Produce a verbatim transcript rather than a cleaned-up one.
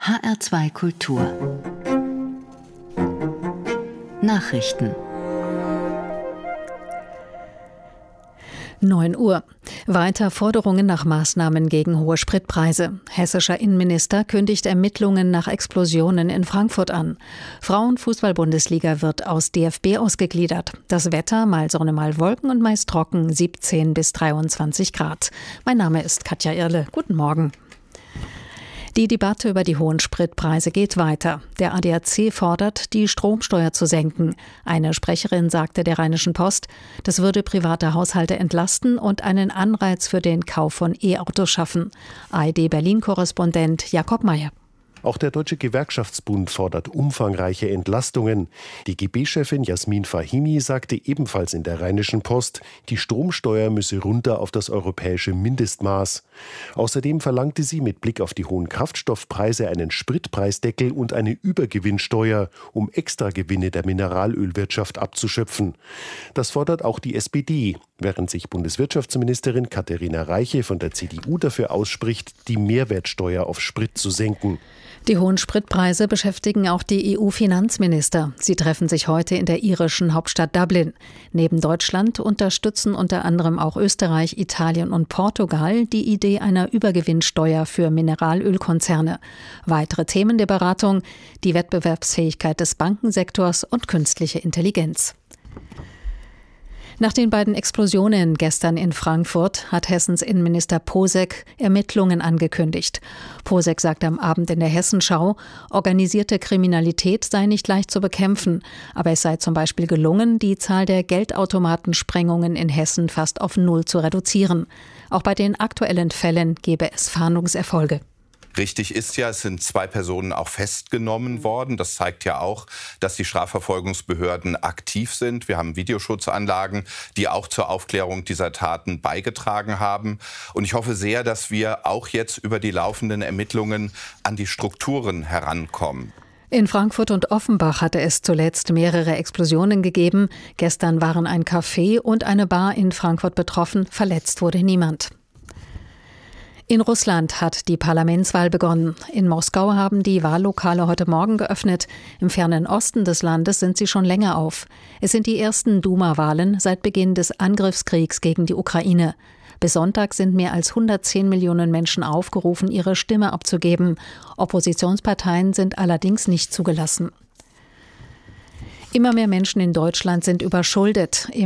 H R zwei Kultur Nachrichten. neun Uhr. Weiter Forderungen nach Maßnahmen gegen hohe Spritpreise. Hessischer Innenminister kündigt Ermittlungen nach Explosionen in Frankfurt an. Frauenfußball-Bundesliga wird aus D F B ausgegliedert. Das Wetter, mal Sonne, mal Wolken und meist trocken, siebzehn bis dreiundzwanzig Grad. Mein Name ist Katja Irle. Guten Morgen. Die Debatte über die hohen Spritpreise geht weiter. Der A D A C fordert, die Stromsteuer zu senken. Eine Sprecherin sagte der Rheinischen Post, das würde private Haushalte entlasten und einen Anreiz für den Kauf von E-Autos schaffen. A R D-Berlin-Korrespondent Jakob Mayer. Auch der Deutsche Gewerkschaftsbund fordert umfangreiche Entlastungen. Die G B-Chefin Jasmin Fahimi sagte ebenfalls in der Rheinischen Post, die Stromsteuer müsse runter auf das europäische Mindestmaß. Außerdem verlangte sie mit Blick auf die hohen Kraftstoffpreise einen Spritpreisdeckel und eine Übergewinnsteuer, um Extragewinne der Mineralölwirtschaft abzuschöpfen. Das fordert auch die S P D, während sich Bundeswirtschaftsministerin Katharina Reiche von der C D U dafür ausspricht, die Mehrwertsteuer auf Sprit zu senken. Die hohen Spritpreise beschäftigen auch die E U-Finanzminister. Sie treffen sich heute in der irischen Hauptstadt Dublin. Neben Deutschland unterstützen unter anderem auch Österreich, Italien und Portugal die Idee einer Übergewinnsteuer für Mineralölkonzerne. Weitere Themen der Beratung: die Wettbewerbsfähigkeit des Bankensektors und künstliche Intelligenz. Nach den beiden Explosionen gestern in Frankfurt hat Hessens Innenminister Posek Ermittlungen angekündigt. Posek sagte am Abend in der Hessenschau, organisierte Kriminalität sei nicht leicht zu bekämpfen, aber es sei zum Beispiel gelungen, die Zahl der Geldautomatensprengungen in Hessen fast auf Null zu reduzieren. Auch bei den aktuellen Fällen gebe es Fahndungserfolge. Richtig ist ja, es sind zwei Personen auch festgenommen worden. Das zeigt ja auch, dass die Strafverfolgungsbehörden aktiv sind. Wir haben Videoschutzanlagen, die auch zur Aufklärung dieser Taten beigetragen haben. Und ich hoffe sehr, dass wir auch jetzt über die laufenden Ermittlungen an die Strukturen herankommen. In Frankfurt und Offenbach hatte es zuletzt mehrere Explosionen gegeben. Gestern waren ein Café und eine Bar in Frankfurt betroffen. Verletzt wurde niemand. In Russland hat die Parlamentswahl begonnen. In Moskau haben die Wahllokale heute Morgen geöffnet. Im fernen Osten des Landes sind sie schon länger auf. Es sind die ersten Duma-Wahlen seit Beginn des Angriffskriegs gegen die Ukraine. Bis Sonntag sind mehr als hundertzehn Millionen Menschen aufgerufen, ihre Stimme abzugeben. Oppositionsparteien sind allerdings nicht zugelassen. Immer mehr Menschen in Deutschland sind überschuldet.